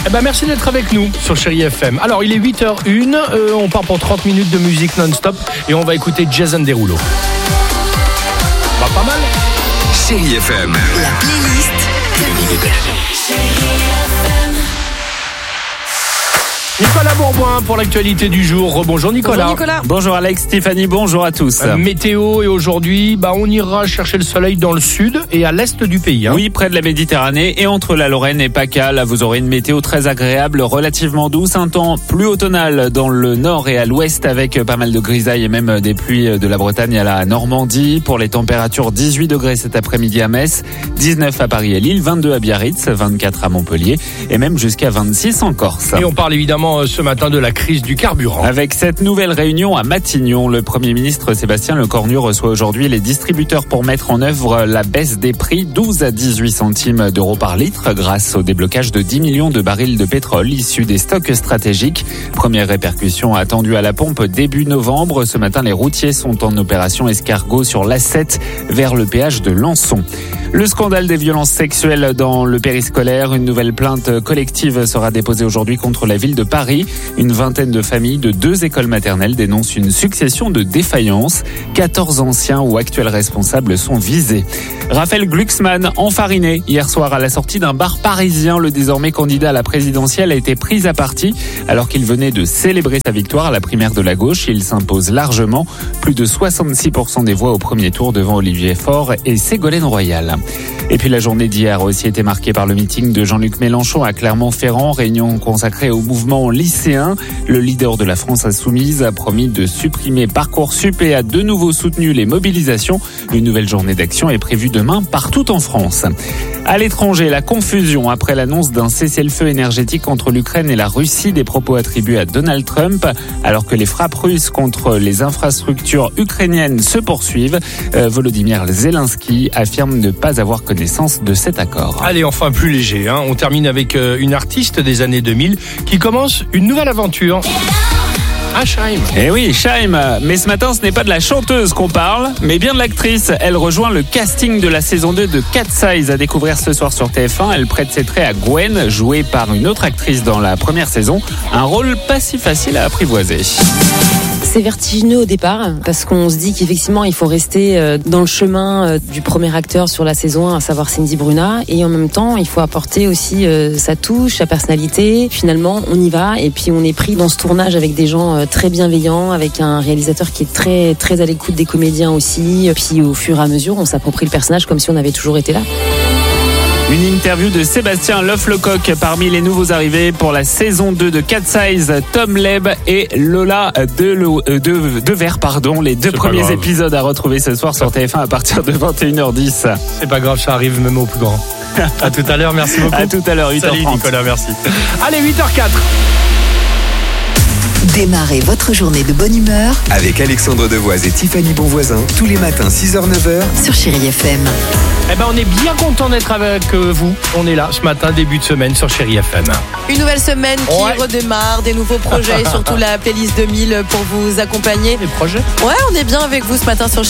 Merci d'être avec nous sur Chérie FM. Alors, il est 8h01, on part pour 30 minutes de musique non-stop et on va écouter Jason Derulo. Pas mal. Chérie FM. La playlist Camille Héberger. Nicolas Bourboin pour l'actualité du jour. Rebonjour Nicolas. Bonjour Nicolas. Bonjour Alex, Stéphanie, bonjour à tous. Météo et aujourd'hui, on ira chercher le soleil dans le sud et à l'est du pays. Oui, près de la Méditerranée et entre la Lorraine et PACA. Là, vous aurez une météo très agréable, relativement douce. Un temps plus automnal dans le nord et à l'ouest avec pas mal de grisailles et même des pluies de la Bretagne à la Normandie. Pour les températures, 18 degrés cet après-midi à Metz, 19 à Paris et Lille, 22 à Biarritz, 24 à Montpellier et même jusqu'à 26 en Corse. Et on parle évidemment ce matin de la crise du carburant. Avec cette nouvelle réunion à Matignon, le Premier ministre Sébastien Lecornu reçoit aujourd'hui les distributeurs pour mettre en œuvre la baisse des prix, 12 à 18 centimes d'euros par litre, grâce au déblocage de 10 millions de barils de pétrole issus des stocks stratégiques. Première répercussion attendue à la pompe début novembre. Ce matin, les routiers sont en opération escargot sur l'A7 vers le péage de Lançon. Le scandale des violences sexuelles dans le périscolaire. Une nouvelle plainte collective sera déposée aujourd'hui contre la ville de Paris. Une vingtaine de familles de 2 écoles maternelles dénoncent une succession de défaillances. 14 anciens ou actuels responsables sont visés. Raphaël Glucksmann, enfariné hier soir à la sortie d'un bar parisien. Le désormais candidat à la présidentielle a été pris à partie alors qu'il venait de célébrer sa victoire à la primaire de la gauche. Il s'impose largement. Plus de 66% des voix au premier tour devant Olivier Faure et Ségolène Royal. Et puis la journée d'hier a aussi été marquée par le meeting de Jean-Luc Mélenchon à Clermont-Ferrand, réunion consacrée au mouvement lycéen. Le leader de la France insoumise a promis de supprimer Parcoursup et a de nouveau soutenu les mobilisations. Une nouvelle journée d'action est prévue demain partout en France. À l'étranger, la confusion après l'annonce d'un cessez-le-feu énergétique entre l'Ukraine et la Russie, des propos attribués à Donald Trump, alors que les frappes russes contre les infrastructures ukrainiennes se poursuivent. Volodymyr Zelensky affirme ne pas avoir connaissance de cet accord. Allez, enfin plus léger. On termine avec une artiste des années 2000 qui commence une nouvelle aventure. Shaim. Eh oui, Shaim. Mais ce matin, ce n'est pas de la chanteuse qu'on parle, mais bien de l'actrice. Elle rejoint le casting de la saison 2 de Cat Size à découvrir ce soir sur TF1. Elle prête ses traits à Gwen, jouée par une autre actrice dans la première saison. Un rôle pas si facile à apprivoiser. C'est vertigineux au départ parce qu'on se dit qu'effectivement il faut rester dans le chemin du premier acteur sur la saison 1, à savoir Cindy Bruna, et en même temps il faut apporter aussi sa touche, sa personnalité. Finalement on y va et puis on est pris dans ce tournage avec des gens très bienveillants, avec un réalisateur qui est très très à l'écoute des comédiens aussi. Puis au fur et à mesure on s'approprie le personnage comme si on avait toujours été là. Une interview de Sébastien Loff-Lecoq parmi les nouveaux arrivés pour la saison 2 de Cat Size, Tom Leb et Lola Devers, les 2 premiers épisodes à retrouver ce soir sur TF1 à partir de 21h10. C'est pas grave, ça arrive même au plus grand. À tout à l'heure, merci beaucoup. À tout à l'heure, 8h30. Salut Nicolas, merci. Allez, 8h04. Démarrez votre journée de bonne humeur Avec Alexandre Devoise et Tiffany Bonvoisin, tous les matins 6h-9h sur Chérie FM. On est bien content d'être avec vous. On est là ce matin, début de semaine sur Chérie FM. Une nouvelle semaine qui redémarre, des nouveaux projets, surtout la playlist 2000 pour vous accompagner. Les projets ? Ouais, on est bien avec vous ce matin sur